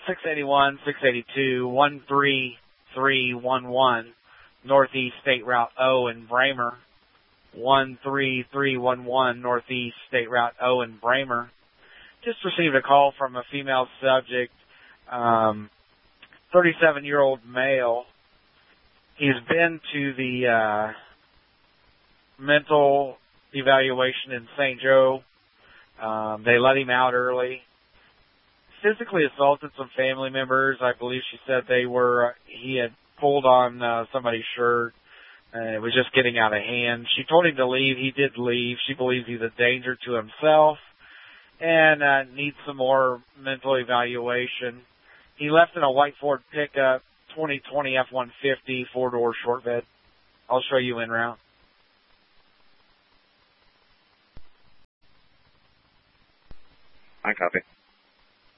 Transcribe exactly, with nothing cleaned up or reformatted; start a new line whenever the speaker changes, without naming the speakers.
six eighty-one, six eighty-two, one three three one one, Northeast State Route O in Bramer. one three three one one, Northeast State Route O in Bramer. Just received a call from a female subject, um, thirty-seven-year-old male. He's been to the uh, mental evaluation in Saint Joe. Um, they let him out early. Physically assaulted some family members. I believe she said they were, uh, he had pulled on uh, somebody's shirt, and it was just getting out of hand. She told him to leave. He did leave. She believes he's a danger to himself and uh, needs some more mental evaluation. He left in a white Ford pickup, twenty twenty F one fifty, four-door short bed. I'll show you en route.
I copy.